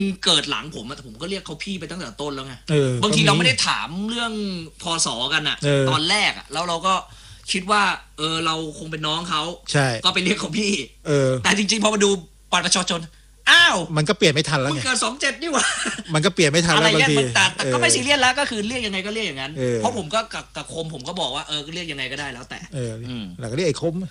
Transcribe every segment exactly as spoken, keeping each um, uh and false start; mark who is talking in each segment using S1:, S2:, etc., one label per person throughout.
S1: เกิดหลังผมแต่ผมก็เรียกเขาพี่ไปตั้งแต่ต้นแล้วไง
S2: เออบ
S1: างทีเราไม่ได้ถามเรื่องพศกันอ่ะตอนแรกอ่ะแล้วเราก็คิดว่าเออเราคงเป็นน้องเขา
S2: ใช่
S1: ก็ไปเรียกเขาพี่
S2: เออ
S1: แต่จริงๆพอมาดูบัตรประชาชนอ้าว
S2: มันก็เปลี่ยนไม่ทันแล้วไง
S1: เกิดสองเจ็ดนี่หว่า
S2: มันก็เปลี่ยนไม่ทันแล้วบางที
S1: แต่แต่ก็ไม่ซีเรียสแล้วก็คือเรียกยังไงก็เรียกอย่างนั้นเพราะผมก็กับกับคมผมก็บอกว่าเออเรียกยังไงก็ได้แล้วแต่
S2: เออแล้วก็เรียกไอ้คม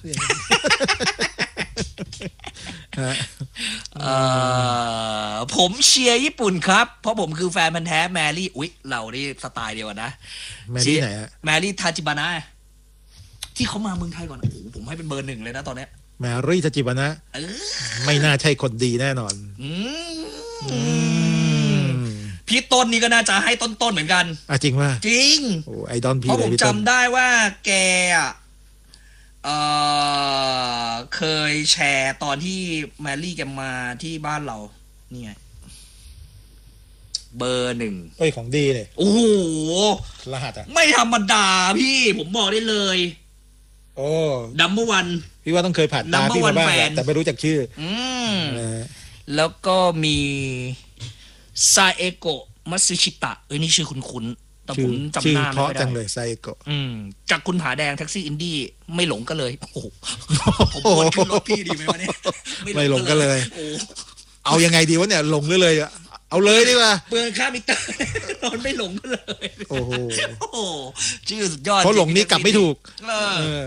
S1: เออผมเชียร์ญี่ปุ่นครับเพราะผมคือแฟนมันแท้แมรี่อุ๊ยเรานี่สไตล์เดียวกันนะ
S2: แมรี่ไหนฮะ
S1: แมรี่ทาจิบานะที่เขามาเมืองไทยก่อนโอ้โหผมให้เป็นเบอร์หนึ่งเลยนะตอนเนี้ย
S2: แมรี่ทาจิบานะไม่น่าใช่คนดีแน่นอน
S1: พี่ต้นนี่ก็น่าจะให้ต้นๆเหมือนกัน
S2: อ่ะจริงป่ะ
S1: จริง
S2: โอ้ไอดอลพี่
S1: เพราะผมจำได้ว่าแกเออเคยแชร์ตอนที่แมรี่แกมาที่บ้านเรานี่ไงเบอร์หนึ่ง
S2: เอ้ยของดีเลย
S1: โอ้โห
S2: รหัสอ่ะ
S1: ไม่ธรรมดาพี่ผมบอกได้เลย
S2: โอ้
S1: ดัมเบอร์วัน
S2: พี่ว่าต้องเคยผ่านตาพี่มาบ้างแต่ไม่รู้จักชื่อ
S1: อืมแล้วก็มีซาเอโกะมัตสึชิตะเอ้ยนี่ชื่อคุ้นๆแต่ผมจำหน้าไม่ได้
S2: จังเลยซาเอโกะ
S1: อืมจากคุณผาแดงแท็กซี่อินดี้ไม่หลงก็เลยโอ้โหผมวนขึ้นรถพี่ดีไหมวะเนี่ย
S2: ไม่หลงก็เลยเอายังไงดีวะเนี่ยหลงเลยเลยอะเอาเลยดีกว่า
S1: เปลืองค่ามิเตอร์นอนไม่หลงก็เลย
S2: โอ้โห
S1: ชื่อสุดยอด
S2: เพราะหลงนี่กลับไม่ถูกเออ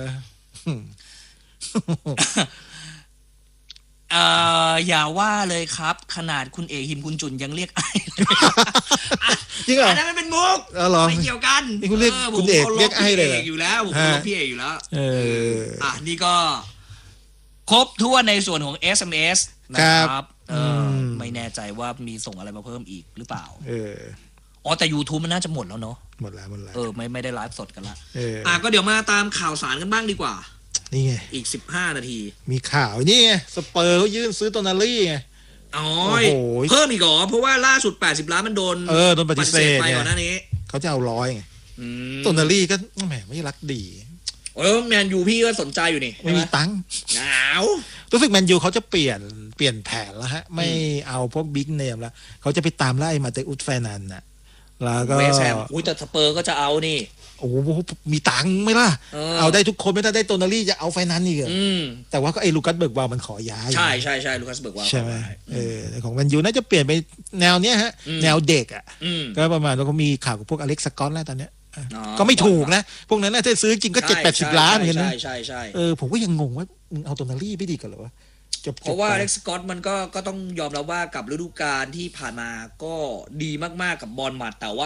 S1: เอ่ออย่าว่าเลยครับขนาดคุณเอกหิมคุณจุนยังเรียกไอ้
S2: จริงเหรอ
S1: อันนั้นไม่เป็นมุกไม่เกี่ยวกัน
S2: นี่คุณเรียกคุณเอกเรียกไอ้เลย
S1: อยู่แล้วผมเคารพพี่เอกอยู่แล้ว
S2: เออ
S1: อ่ะนี่ก็ครบทั่วในส่วนของ เอส เอ็ม เอส นะครับเออไม่แน่ใจว่ามีส่งอะไรมาเพิ่มอีกหรือเปล่า
S2: เออ
S1: อ๋อแต่ YouTube มันน่าจะหมดแล้วเนาะ
S2: หมดแล้วหมดแล้ว
S1: เออไม่ไม่ได้ไลฟ์สดกันละ
S2: เออ
S1: อ่ะก็เดี๋ยวมาตามข่าวสารกันบ้างดีกว่า
S2: นี่ไง
S1: อีกสิบห้านาที
S2: มีข่าวนี่ไงสเปอร์เขายื่นซื้อโตนาลี่ไง
S1: อ๋อเพิ่มอีกเหรอเพราะว่าล่าสุดแปดสิบล้านมันโดน
S2: เออโดนปฏิเสธ
S1: ไปก่อนหน้านี้
S2: เขาจะเอาร้อยไงโตนาลี่ก็แหมไม่รักดี
S1: เออแมนยูพี่ก็สนใจอยู่นี่
S2: ไม่มีตังค์
S1: หนาว
S2: รู้สึกแมนยูเขาจะเปลี่ยนเปลี่ยนแผนแล้วฮะไม่เอาพวกบิ๊กเนมแล้วเขาจะไปตามไล่มาเตอุสแฟนันน่ะแล้วก็
S1: เวสแฮมอุ้ยแต่สเปอร์ก็จะเอานี่
S2: โอ้โหมีตังค์ไหมล่ะเอาได้ทุกคนไม่ได้ได้โตนาลี่จะเอาไฟนั้นอีกแต่ว่าก็ไอ้ลูคัสเบิร์กวาลมันขอย้าย
S1: ใช่ใช่ใช่ลูคัสเบิร์กวาล
S2: ใช่ไหมเออของแมนยูน่าจะเปลี่ยนไปแนวเนี้ยฮะแนวเด็กอ่ะก็ประมาณแล้วก็มีข่าวกับพวกอเล็กซ์สกอตแล้วตอนเนี้ยก็ไม่ถูกนะพวกนั้นน่าจะซื้อจริงก็เจ็ดแปดสิบล้านเหมือนกันนะ
S1: ใช่ใช่ใช่
S2: เออผมก็ยังงงว่าเอาโตนาลี่ไม่ดีกันหรอวะ
S1: เพราะว่าอเล็กซ์สกอตมันก็ก็ต้องยอมรับว่ากับฤดูกาลที่ผ่านมาก็ดีมากๆกับบอลหมัดแต่ว่า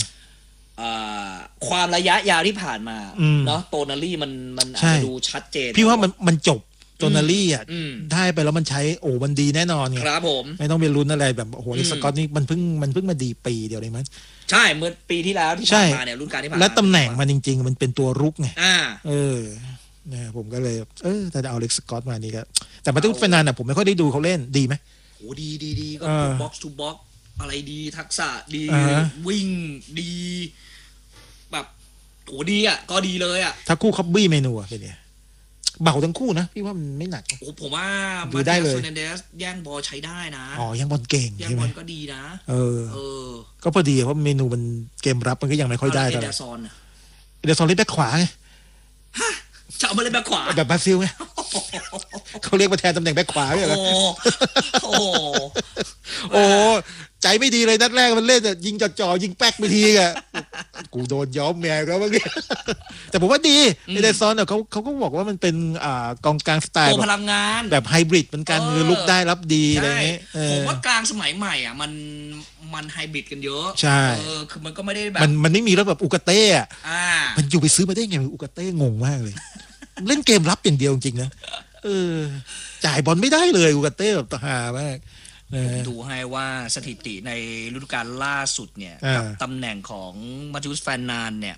S1: ความระยะยาวที่ผ่านมาเนาะโตนาลี่มันมันอาจจะดูชัดเจน
S2: พี่ว่ามันมันจบโตนาลี่อ่ะได้ไปแล้วมันใช้โอ้มันดีแน่นอนไง
S1: ครับผม
S2: ไม่ต้องไปลุ้นอะไรแบบโอ้โหอเล็กซ์สกอตนี่มันเพิ่งมันเพิ่งมาดีปีเดียวเลยมั้ย
S1: ใช่เมื่อปีที่แล้วที่ผ่านมาเนี่ยรุ่นการที่ผ่านมา
S2: และตำแหน่งมันจริงๆมันเป็นตัวรุกไง
S1: อ่า
S2: เออเนี่ยผมก็เลยเออแต่เอาอเล็กซ์สกอตมานี่ก็แต่มาตุ้งเฟนันน่ะผมไม่ค่อยได้ดูเขาเล่นดีไหม
S1: โอ้ดีดีดีก็บ็อกซ์ทูบ็อกซ์อะไรดีทักษะดีวิ่งดีแบบโอ้ดีอ่ะก็ดีเลยอ่ะ
S2: ถ้าคู่คับบี้เมนูอะเป็นไงเบาทั้งคู่นะพี่ว่ามันไม่หนัก
S1: โอ้ผมว่า
S2: ดูได้เลย
S1: เฟอร์นันเดสแย่งบอลใช้ได้นะ
S2: อ๋อแย่งบอลเก่ง
S1: แย่งบอลก็ดีนะ
S2: เออเออก็พอดีเพราะเมนูมันเกมรับมันก็ยังไม่ค่อยได้
S1: เอ
S2: เ
S1: เดซอน
S2: เอเดซอนเล่นแบ็คขวาไง
S1: จะเอามาเล่นแบ็คขวา
S2: แบบบราซิลไงเขาเรียกมาแทนตำแหน่งแบ็คขวาเนี่ยเหรอ
S1: โอ้
S2: โอ้ใจไม่ดีเลยนัดแรกมันเล่นยิงจ่อๆยิงแป๊กไปทีอ่ะกูโดนย้อมแมวแล้วเมื่อกี้แต่ผมว่าดีเอเดซอนเนี่ยเขาเขาก็บอกว่ามันเป็นอ่ากองกลางสไตล์
S1: พลังงาน
S2: แบบไฮบริดเหมือนกันคือลุกได้รับดีอะไรเงี้ย
S1: ผมว่ากลางสมัยใหม่อ่ะมันมันไฮบริดกันเยอะ
S2: ใช่
S1: เออคือมันก็ไม่ได้แบบ
S2: มันมันไม่มีแล้วแบบอุกาเต้อะมันอยู่ไปซื้อมาได้ไงอุกาเต้งงมากเลยเล่นเกมรับอย่างเดียวจริงๆนะเออจ่ายบอลไม่ได้เลยอุกาเต้แบบตะหามาก
S1: ดูให้ว่าสถิติในฤดูกาลล่าสุดเนี่ยกับตำแหน่งของมาติอุสแฟนนานเนี่ย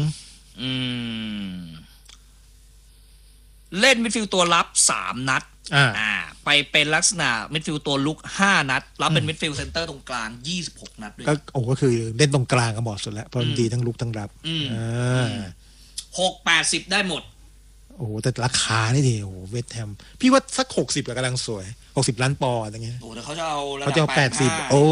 S1: เล่นมิดฟิลด์ตัวรับสามนัดอ่าไปเป็นลักษณะมิดฟิลด์ตัวลุกห้านัดรับเป็นมิดฟิลด์เซนเตอร์ตรงกลางยี่สิบหกนัดด้วย
S2: ก็โอ้ก็คือเล่นตรงกลางก็เหมาะสุดแล้วเพราะมันดีทั้งลุกทั้งรับอ่า
S1: หก แปดสิบได้หมด
S2: โอ้โหแต่ราคานี่ดิโอ้โหเวสต์แฮมพี่ว่าสักหกสิบกำลังสวยหกสิบล้านปอนด์อย่างเงี้ย
S1: โอ้แต่เขาจะเอา
S2: เขาจะเอาแปดสิบโอ้